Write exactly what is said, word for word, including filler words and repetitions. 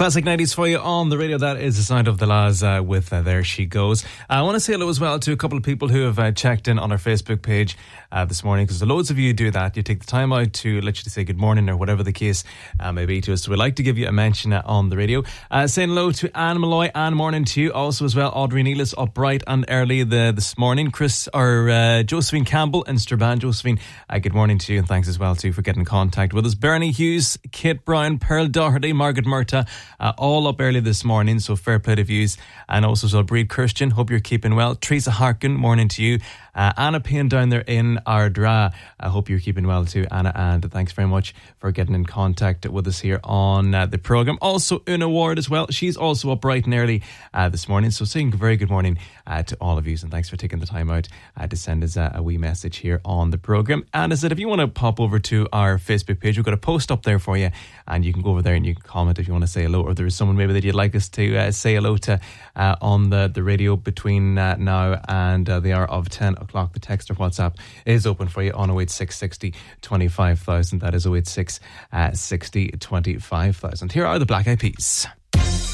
Classic nineties for you on the radio. That is the sound of the lads uh, with uh, There She Goes. I want to say hello as well to a couple of people who have uh, checked in on our Facebook page uh, this morning, because loads of you do that. You take the time out to literally say good morning or whatever the case uh, may be to us. So we'd like to give you a mention uh, on the radio. Uh, saying hello to Anne Malloy. Anne, morning to you. Also as well, Audrey Neelis up bright and early the, this morning. Chris or uh, Josephine Campbell in Strabane. Josephine, uh, good morning to you, and thanks as well too for getting in contact with us. Bernie Hughes, Kate Brown, Pearl Doherty, Margaret Murta, uh, all up early this morning, so fair play to views. And also as well, Breed Christian, hope you're keeping well. Teresa Harkin, morning to you. Uh, Anna Payne down there in Ardra, I hope you're keeping well too, Anna, and thanks very much for getting in contact with us here on uh, the programme. Also Una Ward as well, she's also up bright and early uh, this morning, so saying very good morning uh, to all of you, and thanks for taking the time out uh, to send us a, a wee message here on the programme. And as I said, if you want to pop over to our Facebook page, we've got a post up there for you, and you can go over there and you can comment if you want to say hello, or there is someone maybe that you'd like us to uh, say hello to uh, on the, the radio between uh, now and uh, the hour of ten o'clock. The text or WhatsApp is open for you on oh eight six sixty twenty-five thousand. That is oh eight six uh, sixty twenty-five thousand. Here are the Black Eyed Peas.